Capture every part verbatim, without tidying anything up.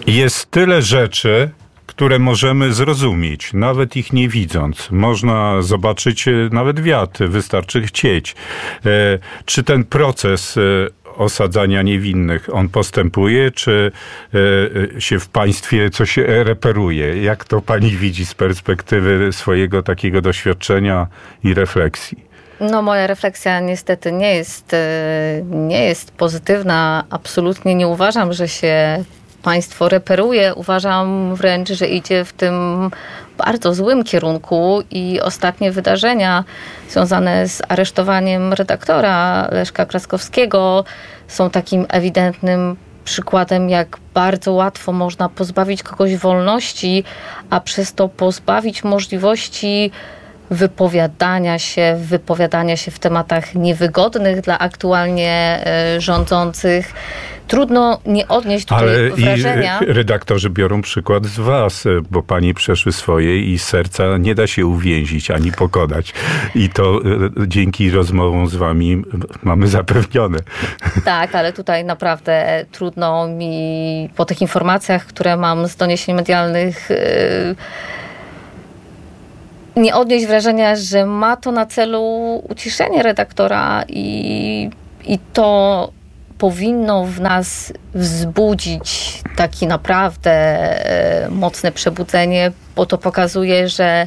Jest tyle rzeczy, które możemy zrozumieć, nawet ich nie widząc. Można zobaczyć nawet wiatr, wystarczy chcieć. Czy ten proces osadzania niewinnych, on postępuje, czy się w państwie coś reperuje? Jak to pani widzi z perspektywy swojego takiego doświadczenia i refleksji? No moja refleksja niestety nie jest, nie jest pozytywna. Absolutnie nie uważam, że się państwo reperuje. Uważam wręcz, że idzie w tym bardzo złym kierunku i ostatnie wydarzenia związane z aresztowaniem redaktora Leszka Kraskowskiego są takim ewidentnym przykładem, jak bardzo łatwo można pozbawić kogoś wolności, a przez to pozbawić możliwości wypowiadania się, wypowiadania się w tematach niewygodnych dla aktualnie rządzących. Trudno nie odnieść tutaj Ale wrażenia. I redaktorzy biorą przykład z was, bo pani przeszły swoje i serca nie da się uwięzić ani pokonać. I to dzięki rozmowom z wami mamy zapewnione. Tak, ale tutaj naprawdę trudno mi po tych informacjach, które mam z doniesień medialnych, nie odnieść wrażenia, że ma to na celu uciszenie redaktora i, i to powinno w nas wzbudzić takie naprawdę mocne przebudzenie, bo to pokazuje, że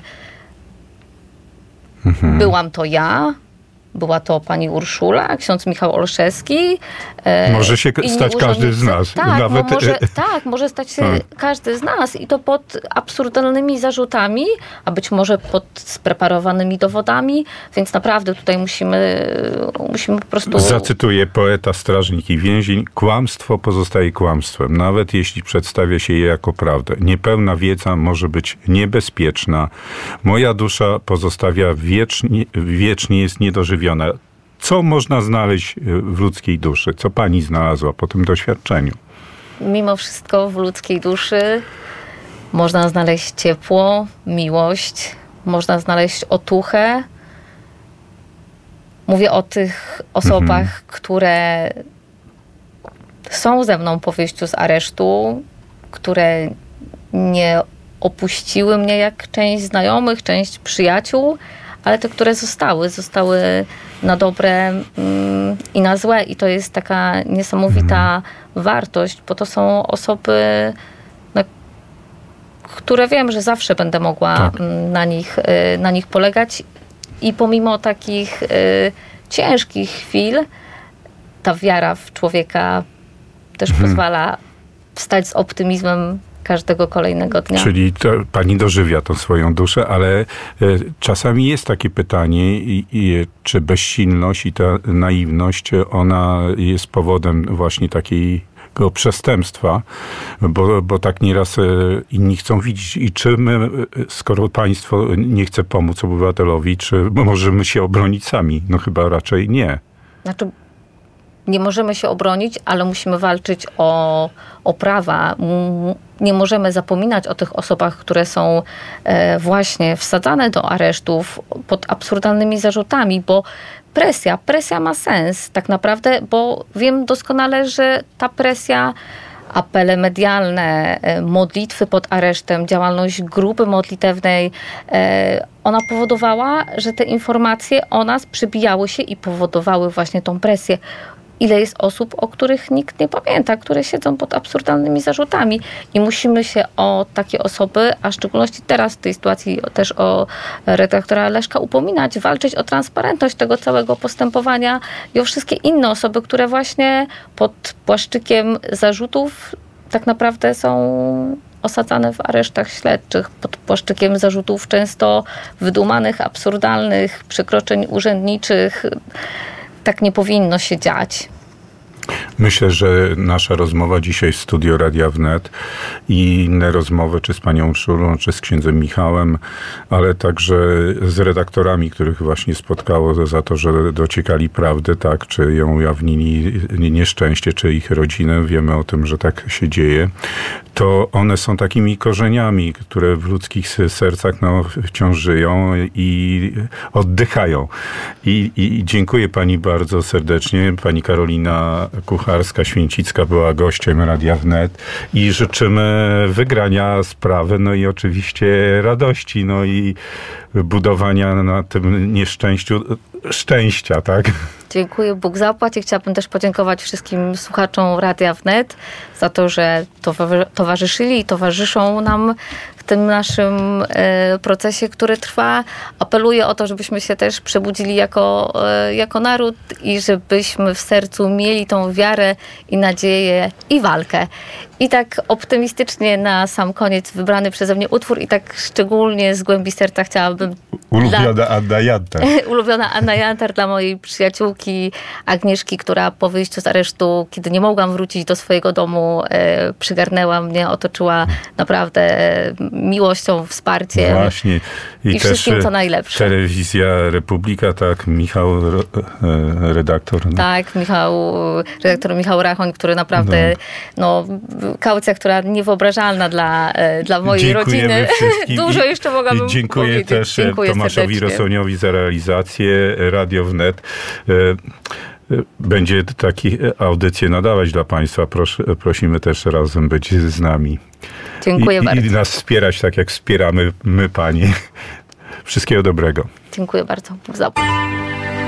mhm. byłam to ja, była to pani Urszula, ksiądz Michał Olszewski. Może się stać każdy z nas. Tak, Nawet... może, tak, może stać się hmm. każdy z nas i to pod absurdalnymi zarzutami, a być może pod spreparowanymi dowodami, więc naprawdę tutaj musimy, musimy po prostu... Zacytuję poeta, strażnik i więzień. Kłamstwo pozostaje kłamstwem, nawet jeśli przedstawia się je jako prawdę. Niepełna wiedza może być niebezpieczna. Moja dusza pozostawia wiecznie, wiecznie jest niedożywiona. Co można znaleźć w ludzkiej duszy? Co pani znalazła po tym doświadczeniu? Mimo wszystko w ludzkiej duszy można znaleźć ciepło, miłość, można znaleźć otuchę. Mówię o tych osobach, mhm. które są ze mną po wyjściu z aresztu, które nie opuściły mnie jak część znajomych, część przyjaciół, ale te, które zostały, zostały na dobre mm, i na złe. I to jest taka niesamowita mm. wartość, bo to są osoby, na które wiem, że zawsze będę mogła tak. na nich, na nich polegać. I pomimo takich y, ciężkich chwil, ta wiara w człowieka też mm. pozwala wstać z optymizmem każdego kolejnego dnia. Czyli to, pani dożywia tą swoją duszę, ale e, czasami jest takie pytanie, i, i, czy bezsilność i ta naiwność, ona jest powodem właśnie takiego przestępstwa, bo, bo tak nieraz e, inni chcą widzieć. I czy my, skoro państwo nie chce pomóc obywatelowi, czy możemy się obronić sami? No chyba raczej nie. Znaczy, nie możemy się obronić, ale musimy walczyć o, o prawa. Nie możemy zapominać o tych osobach, które są właśnie wsadzane do aresztów pod absurdalnymi zarzutami, bo presja, presja ma sens tak naprawdę, bo wiem doskonale, że ta presja, apele medialne, modlitwy pod aresztem, działalność grupy modlitewnej, ona powodowała, że te informacje o nas przybijały się i powodowały właśnie tą presję. Ile jest osób, o których nikt nie pamięta, które siedzą pod absurdalnymi zarzutami i musimy się o takie osoby, a w szczególności teraz w tej sytuacji też o redaktora Leszka upominać, walczyć o transparentność tego całego postępowania i o wszystkie inne osoby, które właśnie pod płaszczykiem zarzutów tak naprawdę są osadzane w aresztach śledczych, pod płaszczykiem zarzutów często wydumanych, absurdalnych, przekroczeń urzędniczych. Tak nie powinno się dziać. Myślę, że nasza rozmowa dzisiaj w studio Radia Wnet i inne rozmowy, czy z panią Urszulą, czy z księdzem Michałem, ale także z redaktorami, których właśnie spotkało za to, że dociekali prawdy, tak, czy ją ujawnili nieszczęście, czy ich rodzinę, wiemy o tym, że tak się dzieje, to one są takimi korzeniami, które w ludzkich sercach no, wciąż żyją i oddychają. I, i dziękuję pani bardzo serdecznie, pani Karolina Kucharska, Święcicka była gościem Radia Wnet i życzymy wygrania sprawy, no i oczywiście radości, no i budowania na tym nieszczęściu szczęścia, tak? Dziękuję, Bóg zapłać i chciałabym też podziękować wszystkim słuchaczom Radia Wnet za to, że towarzyszyli i towarzyszą nam w tym naszym e, procesie, który trwa. Apeluję o to, żebyśmy się też przebudzili jako, e, jako naród i żebyśmy w sercu mieli tą wiarę i nadzieję i walkę. I tak optymistycznie na sam koniec wybrany przeze mnie utwór i tak szczególnie z głębi serca chciałabym... Ulubiona dla, Anna Jantar. ulubiona Anna Jantar dla mojej przyjaciółki Agnieszki, która po wyjściu z aresztu, kiedy nie mogłam wrócić do swojego domu, e, przygarnęła mnie, otoczyła naprawdę miłością, wsparciem. Właśnie. I, I też wszystkim co najlepsze. Telewizja Republika, tak, Michał, redaktor. No. Tak, Michał, redaktor Michał Rachoń, który naprawdę, no, no kaucja, która niewyobrażalna dla, dla mojej Dziękujemy rodziny. wszystkim. Dużo jeszcze mogłabym Dziękuję powiedzieć. też Dziękuję Tomaszowi serdecznie. Rosoniowi za realizację Radio Wnet. Będzie taki audycję nadawać dla Państwa. Pros, prosimy też razem być z nami. Dziękuję I, bardzo. I nas wspierać tak, jak wspieramy my, Panie. Wszystkiego dobrego. Dziękuję bardzo. Bóg zapłać.